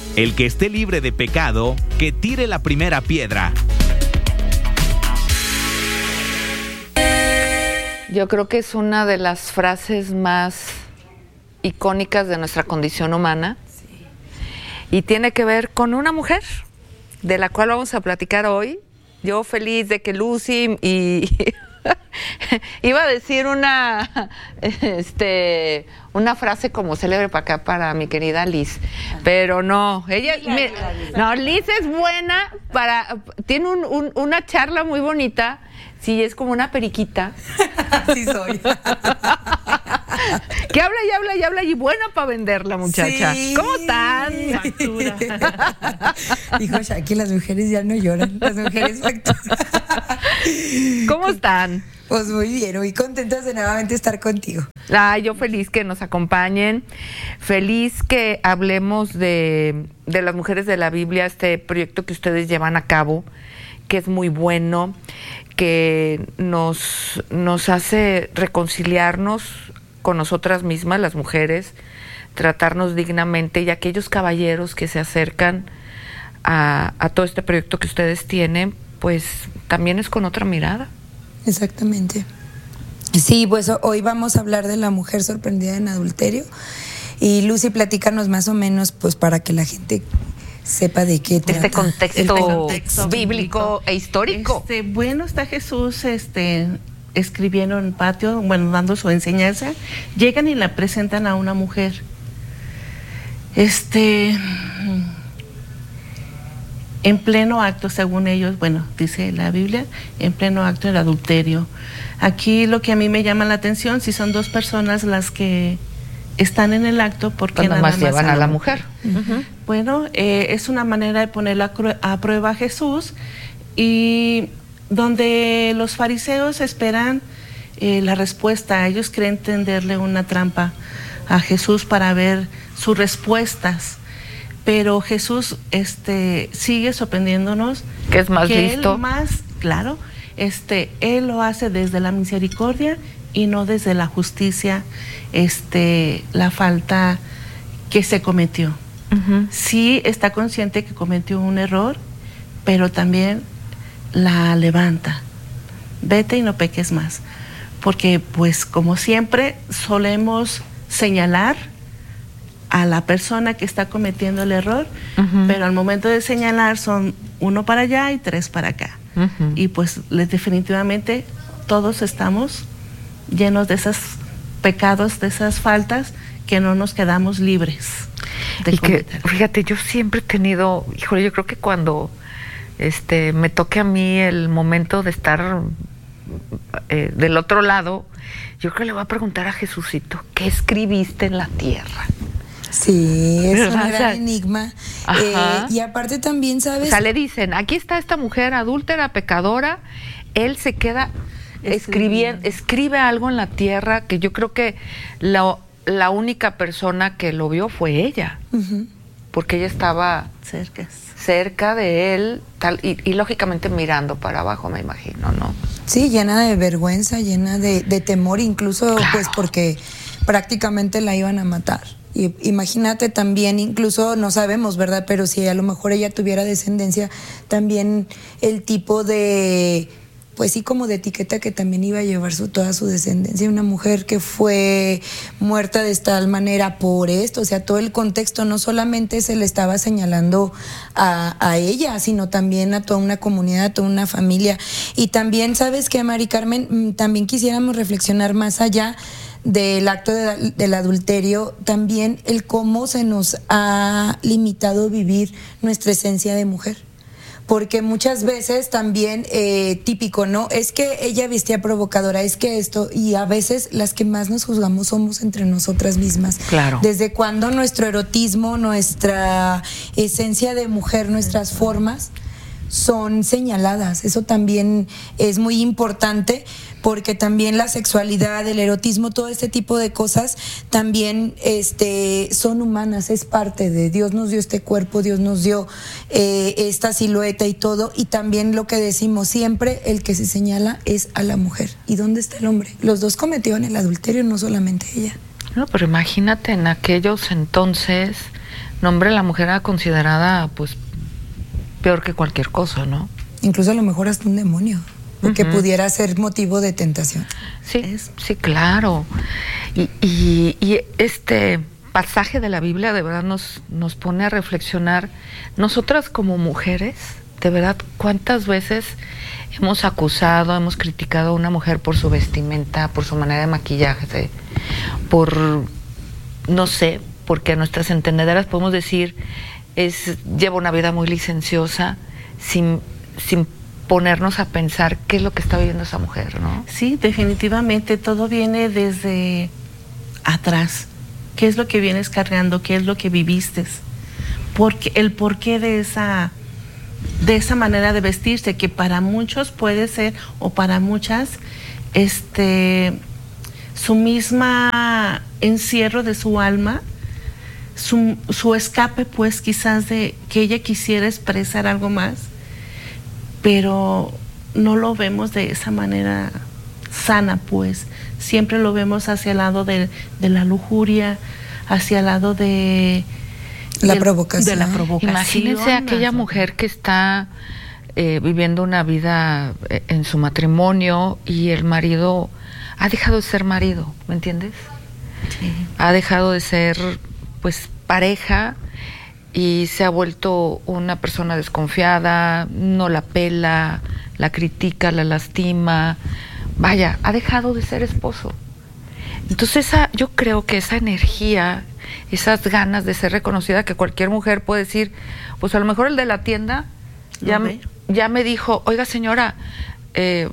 El que esté libre de pecado, que tire la primera piedra. Yo creo que es una de las frases más icónicas de nuestra condición humana. Sí. Y tiene que ver con una mujer, de la cual vamos a platicar hoy. Yo feliz de que Lucy iba a decir una frase como célebre para acá para mi querida Liz, pero no, Liz es buena tiene una charla muy bonita. Sí, es como una periquita. Sí soy. Que habla y habla y habla y buena para vender la muchacha. Sí. ¿Cómo están? Factura. Dijo Shaki, las mujeres ya no lloran, las mujeres facturan. ¿Cómo están? Pues muy bien, muy contentas de nuevamente estar contigo. Yo feliz que nos acompañen, feliz que hablemos de las mujeres de la Biblia, este proyecto que ustedes llevan a cabo, que es muy bueno, que nos hace reconciliarnos con nosotras mismas, las mujeres, tratarnos dignamente, y aquellos caballeros que se acercan a todo este proyecto que ustedes tienen, pues también es con otra mirada. Exactamente. Sí, pues hoy vamos a hablar de la mujer sorprendida en adulterio, y Lucy, platícanos más o menos, pues para que la gente sepa de qué trata. Este contexto bíblico e histórico. Bueno, está Jesús escribiendo en el patio, dando su enseñanza. Llegan y la presentan a una mujer. En pleno acto, según ellos, dice la Biblia, en pleno acto del adulterio. Aquí lo que a mí me llama la atención, si son dos personas las que están en el acto, porque nada más llevan a la mujer. Uh-huh. Bueno, es una manera de poner a prueba a Jesús, y donde los fariseos esperan la respuesta. Ellos creen tenderle una trampa a Jesús para ver sus respuestas, pero Jesús sigue sorprendiéndonos. Que es más listo. Él lo hace desde la misericordia y no desde la justicia, la falta que se cometió. Uh-huh. Sí está consciente que cometió un error, pero también la levanta. Vete y no peques más. Porque, pues, como siempre, solemos señalar a la persona que está cometiendo el error, uh-huh, pero al momento de señalar son 1 para allá y 3 para acá. Uh-huh. Y pues definitivamente todos estamos llenos de esos pecados, de esas faltas, que no nos quedamos libres de cometer. Que, fíjate, yo siempre he tenido, híjole, yo creo que cuando me toque a mí el momento de estar del otro lado, yo creo que le voy a preguntar a Jesucito, ¿qué escribiste en la tierra? Sí, es un gran enigma. Y aparte también, ¿sabes? O sea, le dicen, aquí está esta mujer adúltera, pecadora. Él se queda escribe algo en la tierra, que yo creo que la única persona que lo vio fue ella. Uh-huh. Porque ella estaba cerca de él, y lógicamente mirando para abajo, me imagino, ¿no? Sí, llena de vergüenza, llena de temor, incluso, claro, pues porque prácticamente la iban a matar. Y imagínate también, incluso no sabemos, ¿verdad? Pero si a lo mejor ella tuviera descendencia, también el tipo de, pues sí, como de etiqueta que también iba a llevar toda su descendencia. Una mujer que fue muerta de tal manera por esto, o sea, todo el contexto, no solamente se le estaba señalando a ella, sino también a toda una comunidad, a toda una familia. Y también, ¿sabes qué, Mari Carmen? También quisiéramos reflexionar más allá del acto del adulterio, también el cómo se nos ha limitado vivir nuestra esencia de mujer. Porque muchas veces también, típico, ¿no? Es que ella vestía provocadora, es que esto, y a veces las que más nos juzgamos somos entre nosotras mismas. Claro. Desde cuando nuestro erotismo, nuestra esencia de mujer, nuestras formas son señaladas. Eso también es muy importante, porque también la sexualidad, el erotismo, todo este tipo de cosas también son humanas, es parte de Dios. Nos dio este cuerpo, Dios nos dio esta silueta y todo, y también lo que decimos siempre, el que se señala es a la mujer. ¿Y dónde está el hombre? Los dos cometieron el adulterio, no solamente ella. No, pero imagínate en aquellos entonces No, hombre, la mujer era considerada, pues, peor que cualquier cosa, ¿no? Incluso a lo mejor hasta un demonio, que pudiera ser motivo de tentación. Sí, sí, claro. Y este pasaje de la Biblia de verdad nos pone a reflexionar. Nosotras como mujeres, de verdad, ¿cuántas veces hemos acusado, hemos criticado a una mujer por su vestimenta, por su manera de maquillaje, por, no sé, porque a nuestras entendederas podemos decir, lleva una vida muy licenciosa, sin ponernos a pensar qué es lo que está viviendo esa mujer, ¿no? Sí, definitivamente, todo viene desde atrás. ¿Qué es lo que vienes cargando? ¿Qué es lo que viviste? El porqué de esa manera de vestirse, que para muchos puede ser, o para muchas, su misma encierro de su alma, su escape, pues quizás de que ella quisiera expresar algo más, pero no lo vemos de esa manera sana, pues siempre lo vemos hacia el lado de la lujuria, hacia el lado de la provocación. Imagínense aquella mujer que está viviendo una vida en su matrimonio y el marido ha dejado de ser marido, ¿me entiendes? Sí. Ha dejado de ser, pues, pareja y se ha vuelto una persona desconfiada, no la pela, la critica, la lastima. Vaya, ha dejado de ser esposo. Entonces yo creo que esa energía, esas ganas de ser reconocida, que cualquier mujer puede decir, pues a lo mejor el de la tienda ya me dijo, oiga señora, qué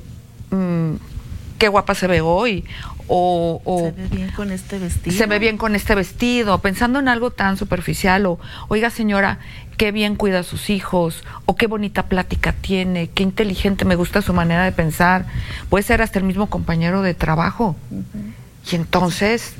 guapa se ve hoy, o se ve bien con este vestido. Se ve bien con este vestido, pensando en algo tan superficial, o oiga señora, qué bien cuida a sus hijos, o qué bonita plática tiene, qué inteligente, me gusta su manera de pensar. Puede ser hasta el mismo compañero de trabajo. Y entonces,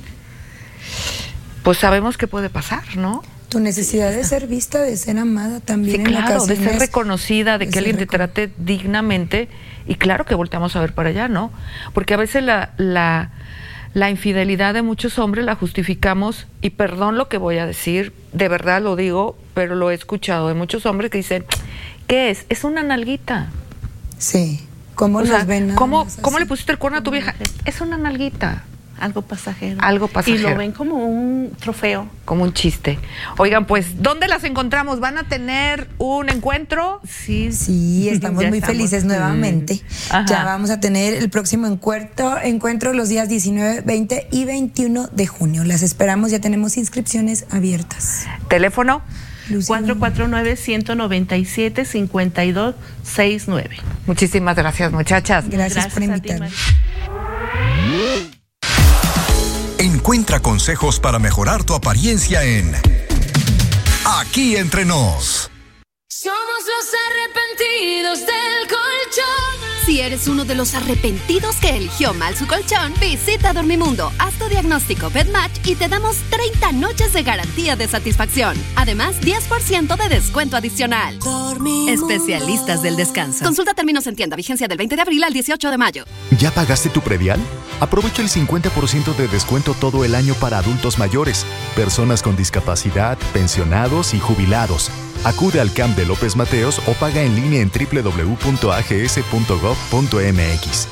pues sabemos qué puede pasar, ¿no? Tu necesidad de ser vista, de ser amada también. Sí, claro, de ser reconocida, de que alguien te trate dignamente. Y claro que volteamos a ver para allá, ¿no? Porque a veces la infidelidad de muchos hombres la justificamos, y perdón lo que voy a decir, de verdad lo digo, pero lo he escuchado de muchos hombres que dicen, ¿qué es? Es una nalguita. Sí, ¿cómo los ven? ¿Cómo le pusiste el cuerno a tu vieja? Es una nalguita. Algo pasajero. Algo pasajero. Y lo ven como un trofeo. Como un chiste. Oigan, pues, ¿dónde las encontramos? ¿Van a tener un encuentro? Sí, estamos muy felices nuevamente. Ya vamos a tener el próximo encuentro los días 19, 20 y 21 de junio. Las esperamos, ya tenemos inscripciones abiertas. ¿Teléfono? 449-197-5269. Muchísimas gracias, muchachas. Gracias por invitarme. Encuentra consejos para mejorar tu apariencia en Aquí Entre Nos. Somos los arrepentidos del colchón. Si eres uno de los arrepentidos que eligió mal su colchón, visita Dormimundo, haz tu diagnóstico BedMatch y te damos 30 noches de garantía de satisfacción. Además, 10% de descuento adicional. Dormimundo. Especialistas del descanso. Consulta términos en tienda, vigencia del 20 de abril al 18 de mayo. ¿Ya pagaste tu predial? Aprovecha el 50% de descuento todo el año para adultos mayores, personas con discapacidad, pensionados y jubilados. Acude al CAMP de López Mateos o paga en línea en www.ags.gov.mx.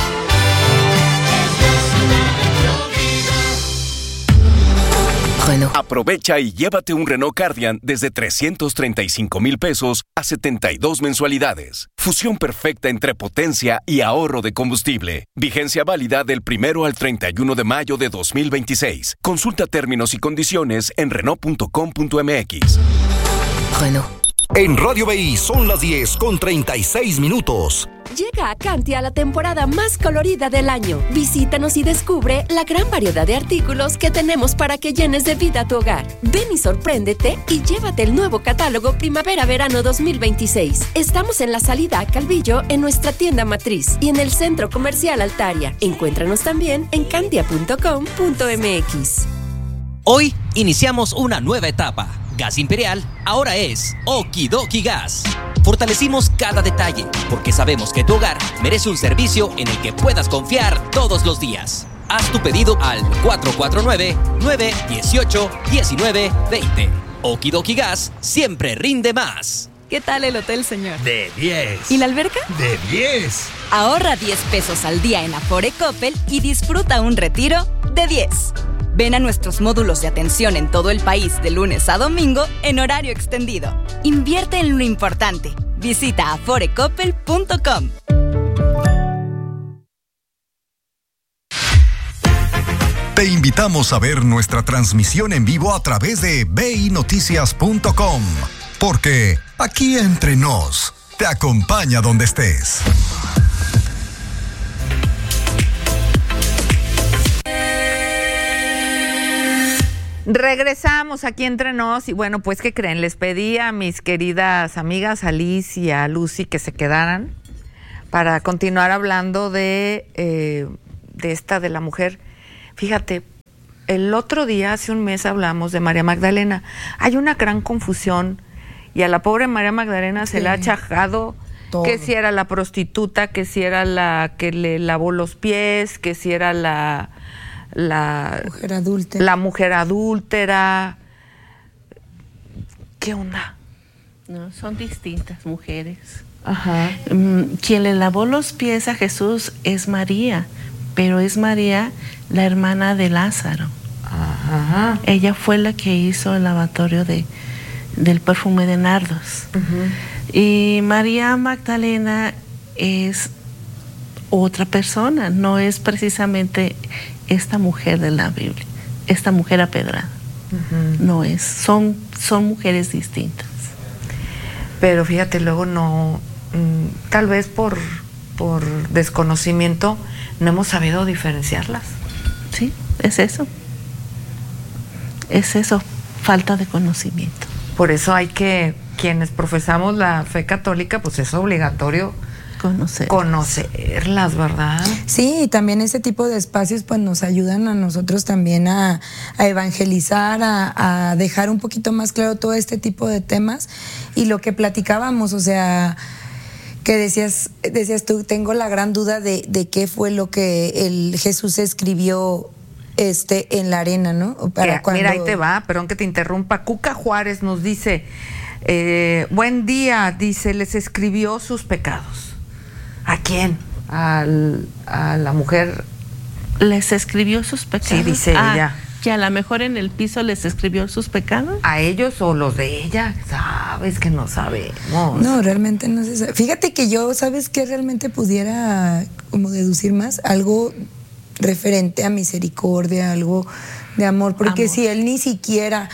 Renault. Aprovecha y llévate un Renault Kardian desde 335,000 pesos a 72 mensualidades. Fusión perfecta entre potencia y ahorro de combustible. Vigencia válida del 1 al 31 de mayo de 2026. Consulta términos y condiciones en Renault.com.mx. Renault. En Radio BI son las 10:36. Llega a Cantia la temporada más colorida del año. Visítanos y descubre la gran variedad de artículos que tenemos para que llenes de vida tu hogar. Ven y sorpréndete y llévate el nuevo catálogo Primavera-Verano 2026. Estamos en la salida a Calvillo en nuestra tienda matriz y en el Centro Comercial Altaria. Encuéntranos también en cantia.com.mx. Hoy iniciamos una nueva etapa. Gas Imperial ahora es Okidoki Gas. Fortalecimos cada detalle porque sabemos que tu hogar merece un servicio en el que puedas confiar todos los días. Haz tu pedido al 449-918-1920. Okidoki Gas siempre rinde más. ¿Qué tal el hotel, señor? De 10. ¿Y la alberca? De 10. Ahorra 10 pesos al día en Afore Coppel y disfruta un retiro de 10. Ven a nuestros módulos de atención en todo el país de lunes a domingo en horario extendido. Invierte en lo importante. Visita aforecoppel.com. Te invitamos a ver nuestra transmisión en vivo a través de vinoticias.com, porque aquí entre nos te acompaña donde estés. Regresamos aquí entre nos y bueno, pues ¿qué creen? Les pedí a mis queridas amigas a Liz y a Lucy que se quedaran para continuar hablando de la mujer. Fíjate, el otro día, hace un mes, hablamos de María Magdalena. Hay una gran confusión y a la pobre María Magdalena se le ha achacado todo. Que si era la prostituta, que si era la que le lavó los pies, que si era la mujer adúltera. La mujer adúltera. ¿Qué onda? No, son distintas mujeres. Ajá. Quien le lavó los pies a Jesús es María, pero es María, la hermana de Lázaro. Ajá. Ella fue la que hizo el lavatorio del perfume de nardos. Uh-huh. Y María Magdalena es otra persona, no es precisamente esta mujer de la Biblia, esta mujer apedrada. Uh-huh. No es, son mujeres distintas. Pero fíjate, luego no, tal vez por desconocimiento no hemos sabido diferenciarlas. Sí, es eso. Es eso, falta de conocimiento. Por eso hay que, quienes profesamos la fe católica, pues es obligatorio conocerlas, ¿verdad? Sí, y también ese tipo de espacios pues nos ayudan a nosotros también a evangelizar, a dejar un poquito más claro todo este tipo de temas. Y lo que platicábamos, o sea, que decías tú, tengo la gran duda de qué fue lo que el Jesús escribió en la arena, ¿no? Mira, ahí te va, perdón que te interrumpa. Cuca Juárez nos dice, buen día, dice, les escribió sus pecados. ¿A quién? A la mujer. ¿Les escribió sus pecados? Sí, dice ella. Que a lo mejor en el piso les escribió sus pecados. ¿A ellos o los de ella? Sabes que no sabemos. No, realmente no se sabe. Fíjate que yo, ¿sabes qué? Realmente pudiera como deducir más algo referente a misericordia, algo de amor, porque si él ni siquiera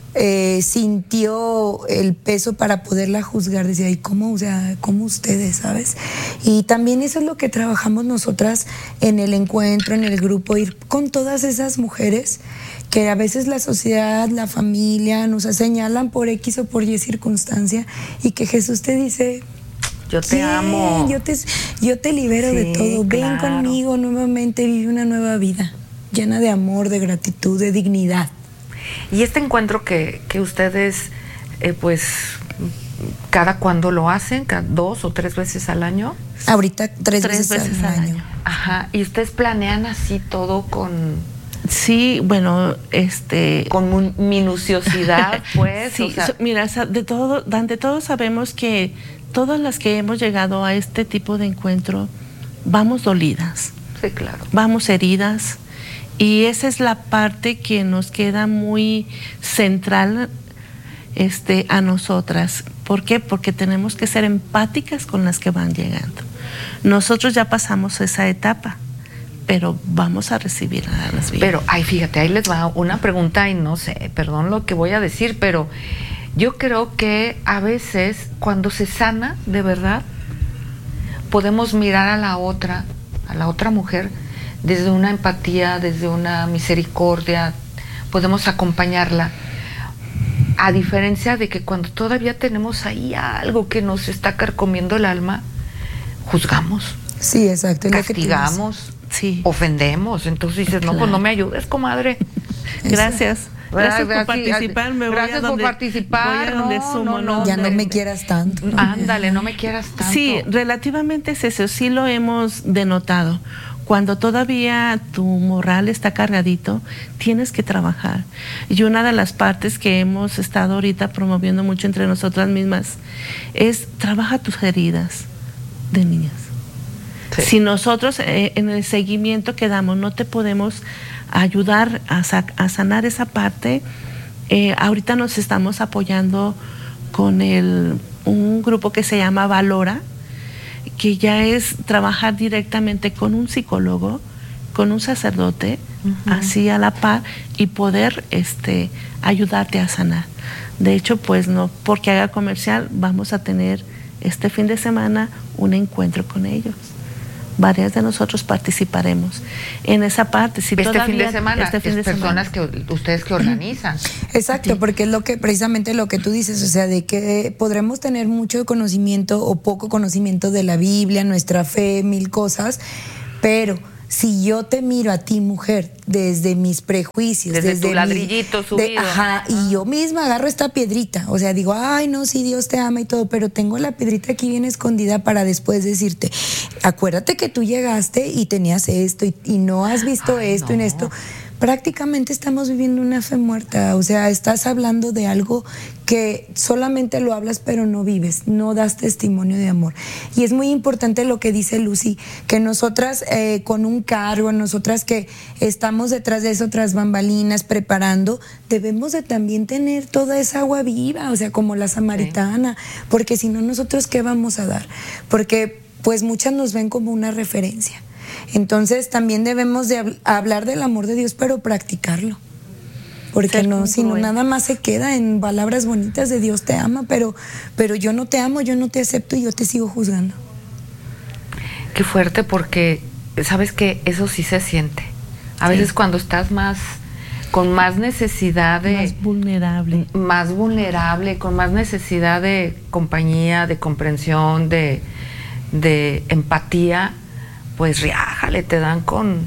sintió el peso para poderla juzgar, decía, ¿y cómo? O sea, ¿cómo ustedes, sabes? Y también eso es lo que trabajamos nosotras en el encuentro, en el grupo, ir con todas esas mujeres que a veces la sociedad, la familia nos señalan por X o por Y circunstancia, y que Jesús te dice, yo te amo, yo te libero de todo, ven conmigo nuevamente, vive una nueva vida llena de amor, de gratitud, de dignidad. Y este encuentro que ustedes pues cada cuándo lo hacen, cada 2 o 3 veces al año. Ahorita tres veces al año. Ajá. Y ustedes planean así todo con... Sí, bueno, con minuciosidad, pues. Sí, o sea, mira, de todos sabemos que todas las que hemos llegado a este tipo de encuentro vamos dolidas. Sí, claro. Vamos heridas. Y esa es la parte que nos queda muy central a nosotras. ¿Por qué? Porque tenemos que ser empáticas con las que van llegando. Nosotros ya pasamos esa etapa, pero vamos a recibir a las vidas. Pero, fíjate, ahí les va una pregunta y no sé, perdón lo que voy a decir, pero yo creo que a veces cuando se sana de verdad, podemos mirar a la otra mujer, desde una empatía, desde una misericordia, podemos acompañarla. A diferencia de que cuando todavía tenemos ahí algo que nos está carcomiendo el alma, juzgamos. Sí, exacto. Castigamos, sí, ofendemos. Entonces dices, no, pues no me ayudes, comadre. Gracias. Gracias por participar. Gracias por participar. No, ya no me quieras tanto. Ándale, no me quieras tanto. Sí, relativamente es eso. Sí lo hemos denotado. cuando todavía tu moral está cargadito, tienes que trabajar. Y una de las partes que hemos estado ahorita promoviendo mucho entre nosotras mismas es trabaja tus heridas de niñas. Sí. Si nosotros en el seguimiento que damos no te podemos ayudar a sanar esa parte, ahorita nos estamos apoyando con un grupo que se llama Valora, que ya es trabajar directamente con un psicólogo, con un sacerdote, así a la par, y poder ayudarte a sanar. De hecho, pues no porque haga comercial, vamos a tener este fin de semana un encuentro con ellos. Varias de nosotros participaremos en esa parte. Si este fin de semana, personas que ustedes que organizan. Exacto, porque es precisamente lo que tú dices, o sea, de que podremos tener mucho conocimiento o poco conocimiento de la Biblia, nuestra fe, mil cosas, pero si yo te miro a ti, mujer, desde mis prejuicios, desde tu ladrillito subido. Y yo misma agarro esta piedrita, o sea, digo, ay, no, sí, Dios te ama y todo, pero tengo la piedrita aquí bien escondida para después decirte, acuérdate que tú llegaste y tenías esto y no has visto esto y esto. Prácticamente estamos viviendo una fe muerta, o sea, estás hablando de algo que solamente lo hablas pero no vives, no das testimonio de amor. Y es muy importante lo que dice Lucy, que nosotras con un cargo, nosotras que estamos detrás de eso, tras bambalinas, preparando, debemos de también tener toda esa agua viva, o sea, como la samaritana, porque si no, nosotros ¿qué vamos a dar? Porque pues muchas nos ven como una referencia. Entonces también debemos de hablar del amor de Dios, pero practicarlo. Porque no, si no, nada más se queda en palabras bonitas de Dios te ama, pero yo no te amo, yo no te acepto y yo te sigo juzgando. Qué fuerte, porque sabes que eso sí se siente. A veces cuando estás con más necesidad de... Más vulnerable, con más necesidad de compañía, de comprensión, de empatía, pues riájale, te dan con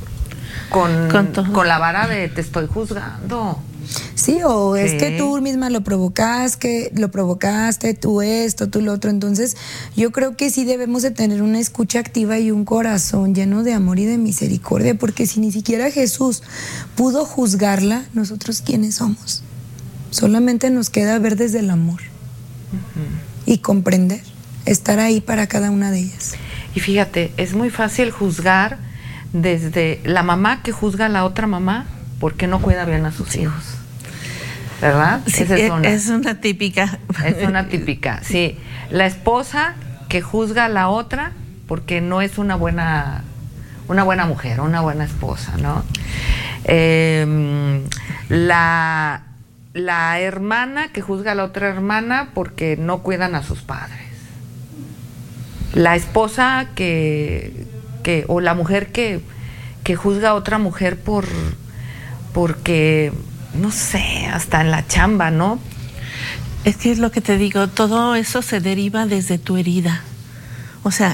la vara de te estoy juzgando. Sí, o es que tú misma lo provocaste, tú esto, tú lo otro. Entonces, yo creo que sí debemos de tener una escucha activa y un corazón lleno de amor y de misericordia, porque si ni siquiera Jesús pudo juzgarla, nosotros ¿quiénes somos? Solamente nos queda ver desde el amor y comprender, estar ahí para cada una de ellas. Y fíjate, es muy fácil juzgar desde la mamá que juzga a la otra mamá porque no cuida bien a sus hijos, ¿verdad? Sí, es una típica. Es una típica, sí. La esposa que juzga a la otra porque no es una buena mujer, una buena esposa, ¿no? La hermana que juzga a la otra hermana porque no cuidan a sus padres. La esposa o la mujer que juzga a otra mujer porque, no sé, hasta en la chamba, ¿no? Es que es lo que te digo, todo eso se deriva desde tu herida. O sea,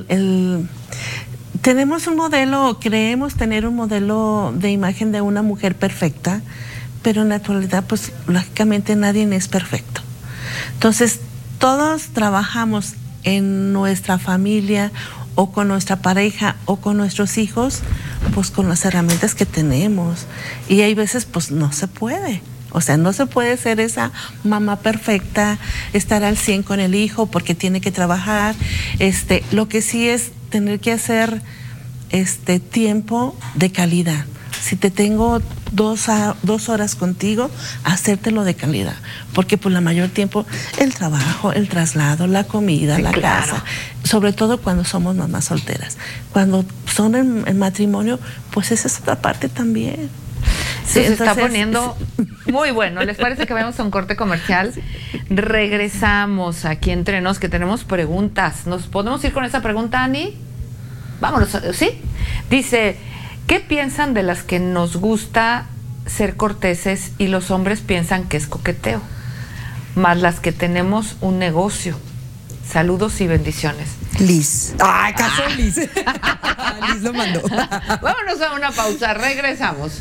tenemos un modelo, creemos tener un modelo de imagen de una mujer perfecta, pero en la actualidad, pues, lógicamente nadie es perfecto. Entonces, todos trabajamos en nuestra familia o con nuestra pareja o con nuestros hijos, pues con las herramientas que tenemos. Y hay veces pues no se puede. O sea, no se puede ser esa mamá perfecta, estar al 100 con el hijo porque tiene que trabajar. Lo que sí es tener que hacer tiempo de calidad. Si te tengo 2 horas contigo, hacértelo de calidad, porque por la mayor tiempo el trabajo, el traslado, la comida, la casa, sobre todo cuando somos mamás solteras. Cuando son en matrimonio, pues esa es otra parte también. Sí, se está poniendo muy bueno. ¿Les parece que vayamos a un corte comercial? Sí. Regresamos aquí entre nos, que tenemos preguntas. ¿Nos podemos ir con esa pregunta, Ani? Vámonos, ¿sí? Dice, ¿qué piensan de las que nos gusta ser corteses y los hombres piensan que es coqueteo? Más las que tenemos un negocio. Saludos y bendiciones. Liz. ¡Ay, caso Liz! Liz lo mandó. Vámonos a una pausa, regresamos.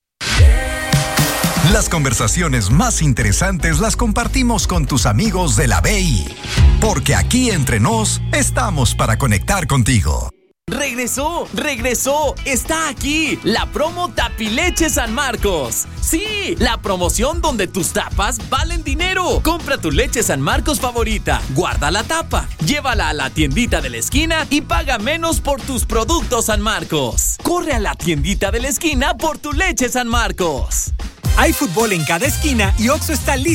Las conversaciones más interesantes las compartimos con tus amigos de la BI, porque aquí entre nos estamos para conectar contigo. ¡Regresó! ¡Está aquí! La promo Tapileche San Marcos. ¡Sí! La promoción donde tus tapas valen dinero. Compra tu leche San Marcos favorita, guarda la tapa, llévala a la tiendita de la esquina y paga menos por tus productos San Marcos. Corre a la tiendita de la esquina por tu leche San Marcos. Hay fútbol en cada esquina y OXXO está listo